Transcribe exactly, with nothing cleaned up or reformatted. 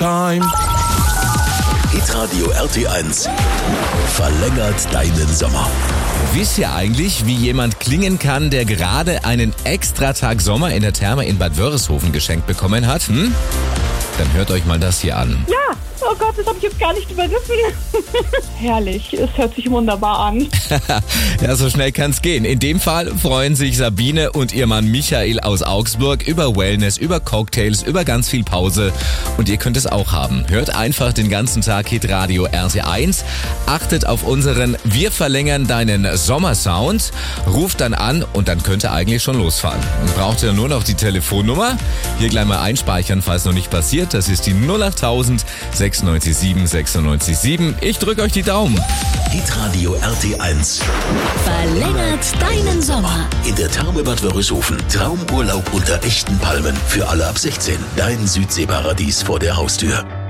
Time. Hitradio R T eins verlängert deinen Sommer. Wisst ihr eigentlich, wie jemand klingen kann, der gerade einen Extratag Sommer in der Therme in Bad Wörishofen geschenkt bekommen hat? Hm? Dann hört euch mal das hier an. Ja, oh Gott, das habe ich jetzt gar nicht überrissen. Herrlich, es hört sich wunderbar an. Ja, so schnell kann's gehen. In dem Fall freuen sich Sabine und ihr Mann Michael aus Augsburg über Wellness, über Cocktails, über ganz viel Pause. Und ihr könnt es auch haben. Hört einfach den ganzen Tag Hitradio R T eins. Achtet auf unseren Wir verlängern deinen Sommersound. Ruft dann an und dann könnt ihr eigentlich schon losfahren. Dann braucht ihr nur noch die Telefonnummer. Hier gleich mal einspeichern, falls noch nicht passiert. Das ist die null achttausend sechsundneunzig sieben sechsundneunzig sieben. Ich drücke euch die Daumen. Hitradio R T eins verlängert deinen Sommer. In der Therme Bad Wörishofen. Traumurlaub unter echten Palmen. Für alle ab sechzehn. Dein Südseeparadies vor der Haustür.